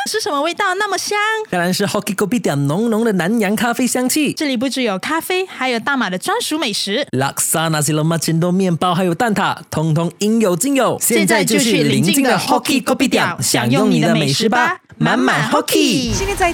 是什么味道那么香？ 当然是 Hoki Kopitiam 浓浓的南洋咖啡香气。 这里不只有咖啡，还有大马的专属美食。 Laksa Nasi Lemak Cendol 面包还有蛋挞，通通应有尽有。 现在就去邻近的 Hoki Kopitiam 享用你的美食吧，满满 Hoki。 现在在